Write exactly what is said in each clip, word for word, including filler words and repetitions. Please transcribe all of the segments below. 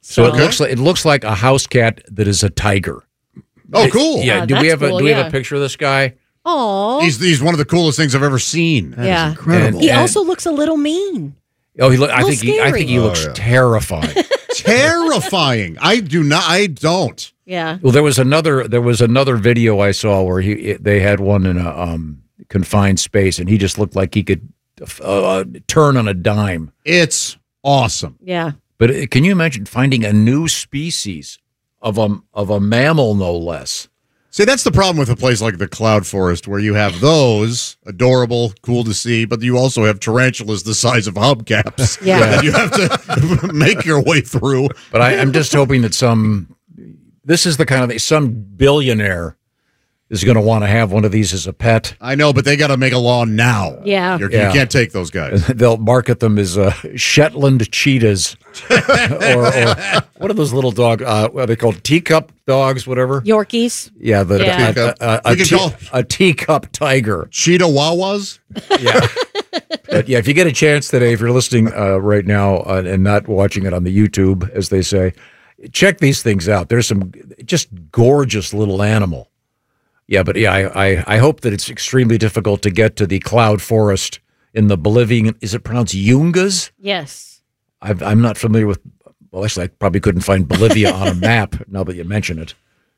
So, so it looks like it looks like a house cat that is a tiger. Oh, cool! Yeah. Oh, do we have cool, a Do we yeah. have a picture of this guy? Oh, he's he's one of the coolest things I've ever seen. That yeah, is incredible. he And- also looks a little mean. Oh, he look. I little think he. I think he scary. looks Oh, yeah. terrifying. Terrifying. I do not. I don't. Yeah. Well, there was another. There was another video I saw where he. They had one in a um, confined space, and he just looked like he could uh, turn on a dime. It's awesome. Yeah. But it- can you imagine finding a new species of a of a mammal, no less? See, that's the problem with a place like the Cloud Forest, where you have those adorable, cool to see, but you also have tarantulas the size of hubcaps. Yeah. that you have to make your way through. But I, I'm just hoping that some. This is the kind of some billionaire is going to want to have one of these as a pet. I know, but they got to make a law now. Yeah. You're, Yeah. You can't take those guys. They'll market them as uh, Shetland cheetahs, or, or what are those little dog? Uh, what are they called? Teacup dogs, whatever. Yorkies. Yeah, the, Yeah. A, a, a, We a, can tea- call- a teacup tiger. Cheetah Wawas? Yeah. But yeah, if you get a chance today, if you're listening uh, right now uh, and not watching it on the YouTube, as they say, check these things out. There's some just gorgeous little animal. Yeah, but yeah, I, I, I hope that it's extremely difficult to get to the Cloud Forest in the Bolivian. Is it pronounced Yungas? Yes. I've, I'm not familiar with. Well, actually, I probably couldn't find Bolivia on a map now that you mention it.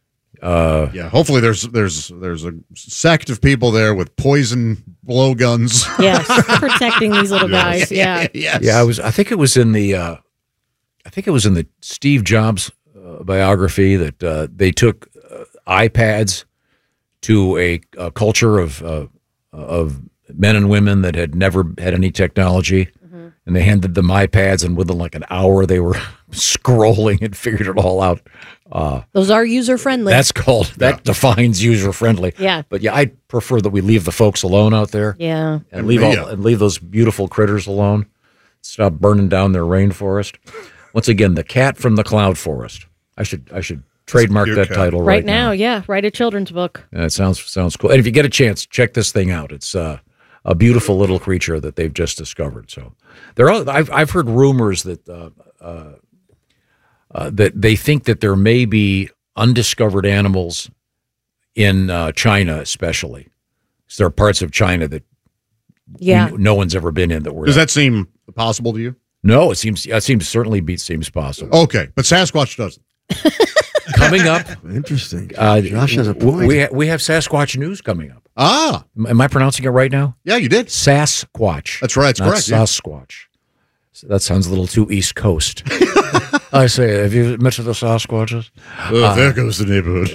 Uh, Yeah, hopefully there's there's there's a sect of people there with poison blowguns. Yes. Protecting these little guys. Yeah. yes. yeah, I was. I think it was in the. Uh, I think it was in the Steve Jobs uh, biography that uh, they took uh, iPads to a, a culture of uh, of men and women that had never had any technology, mm-hmm. and they handed them iPads, and within like an hour they were scrolling and figured it all out. Uh, Those are user friendly. that's called that Yeah. defines user friendly. Yeah. But yeah, I prefer that we leave the folks alone out there. Yeah. and leave all, Yeah. and leave those beautiful critters alone. Stop burning down their rainforest. Once again, the cat from the Cloud Forest. I should I should trademark cute that cat. title Right, right, now, yeah. Write a children's book. Yeah, it sounds sounds cool. And if you get a chance, check this thing out. It's uh, a beautiful little creature that they've just discovered. So there are. I've I've heard rumors that uh, uh, uh, that they think that there may be undiscovered animals in uh, China, especially. So there are parts of China that Yeah. no one's ever been in that were. Does that seem possible to you? No, it seems it seems certainly be, seems possible. Okay, but Sasquatch doesn't. Coming up, Interesting. uh, Josh has a w- point. We ha- we have Sasquatch news coming up. Ah, Am- Am I pronouncing it right now? yeah, you did. Sasquatch. That's right, it's not correct, yeah. Sasquatch. So that sounds a little too East Coast. I say, have you met the Sasquatches? Oh, there goes the neighborhood.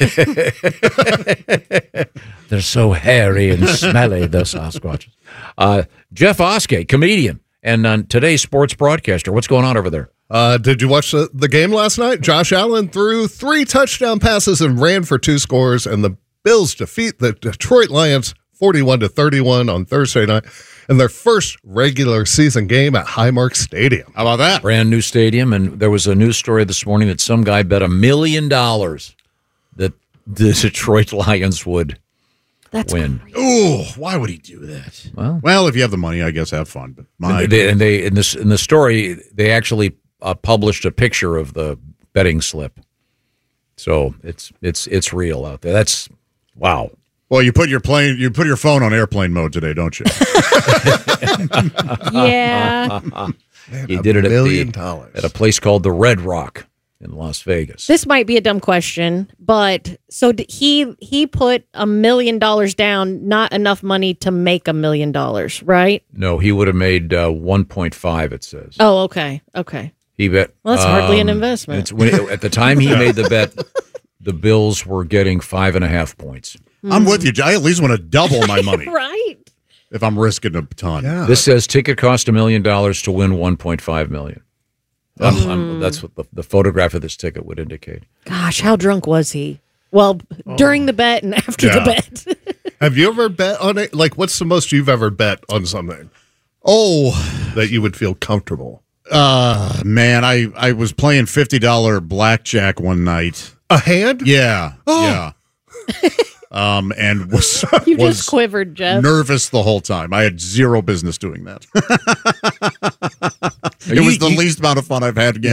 They're so hairy and smelly, the Sasquatches. Uh, Jeff Oskey, comedian, and uh, today's sports broadcaster. What's going on over there? Uh, did you watch the, the game last night? Josh Allen threw three touchdown passes and ran for two scores, and the Bills defeat the Detroit Lions forty-one to thirty-one on Thursday night in their first regular season game at Highmark Stadium. How about that? Brand new stadium, and there was a news story this morning that some guy bet a million dollars that the Detroit Lions would That's win. Ooh, why would he do that? Well, Well, if you have the money, I guess have fun. But my, and they, and they in this in the story they actually uh, published a picture of the betting slip, so it's it's it's real out there. That's wow. well, you put your plane, you put your phone on airplane mode today, don't you? yeah. He did it at million the dollars. at a place called the Red Rock in Las Vegas. This might be a dumb question, but so d- he he put a million dollars down, not enough money to make a million dollars, right? No, he would have made uh, one point five. It says Oh, okay, okay. he bet. Well, that's hardly an um, investment. It's when, at the time he made the bet, the Bills were getting five and a half points. I'm with you. I at least want to double my money Right. if I'm risking a ton. Yeah. This says ticket cost a million dollars to win one point five million. Um, um, that's what the, the photograph of this ticket would indicate. Gosh, how drunk was he? Well, during the bet and after Yeah. the bet. Have you ever bet on it? Like, what's the most you've ever bet on something Oh, that you would feel comfortable? uh, man, I, I was playing fifty dollars blackjack one night. A hand? Yeah, yeah. Um, and was You was just quivered, Jeff. nervous the whole time. I had zero business doing that. It You- was the you- least amount of fun I've had You